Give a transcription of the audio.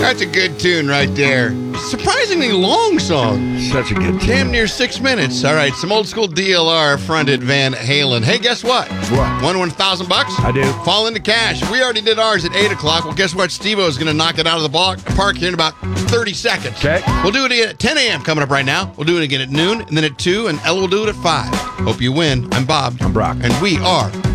That's a good tune right there. Surprisingly long song. Such a good tune. Damn near 6 minutes. All right, some old school DLR fronted Van Halen. Hey, guess what? What? Won $1,000? I do. Fall into cash. We already did ours at 8 o'clock. Well, guess what? Steve-O is going to knock it out of the park here in about 30 seconds. Okay. We'll do it again at 10 a.m. coming up right now. We'll do it again at noon, and then at 2, and Ella will do it at 5. Hope you win. I'm Bob. I'm Brock. And we are